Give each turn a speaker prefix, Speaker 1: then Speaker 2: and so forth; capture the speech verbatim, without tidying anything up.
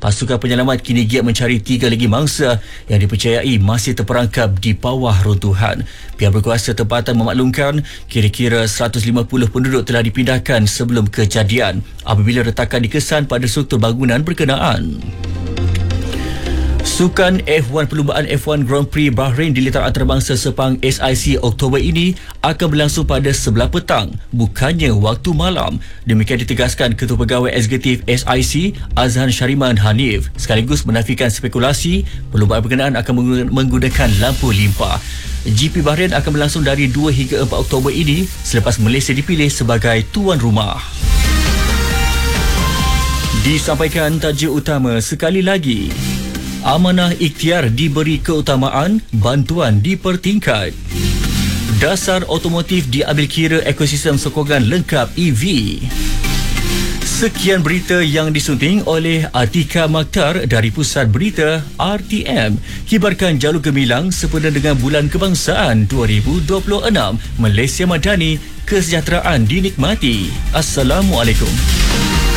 Speaker 1: Pasukan penyelamat kini giat mencari tiga lagi mangsa yang dipercayai masih terperangkap di bawah runtuhan. Pihak berkuasa tempatan memaklumkan kira-kira seratus lima puluh penduduk telah dipindahkan sebelum kejadian apabila retakan dikesan pada struktur bangunan berkenaan. Sukan F satu Perlumbaan F satu Grand Prix Bahrain di Litar Antarabangsa Sepang S I C Oktober ini akan berlangsung pada sebelah petang, bukannya waktu malam. Demikian ditegaskan Ketua Pegawai Eksekutif S I C Azhan Shariman Hanif, sekaligus menafikan spekulasi perlumbaan berkenaan akan menggunakan lampu limpah. G P Bahrain akan berlangsung dari dua hingga empat Oktober ini selepas Malaysia dipilih sebagai tuan rumah. Disampaikan tajuk utama sekali lagi. Amanah ikhtiar diberi keutamaan, bantuan dipertingkat. Dasar otomotif diambil kira ekosistem sokongan lengkap E V. Sekian berita yang disunting oleh Atika Makhtar dari Pusat Berita R T M. Kibarkan jalur gemilang sempena dengan Bulan Kebangsaan dua ribu dua puluh enam. Malaysia Madani, kesejahteraan dinikmati. Assalamualaikum.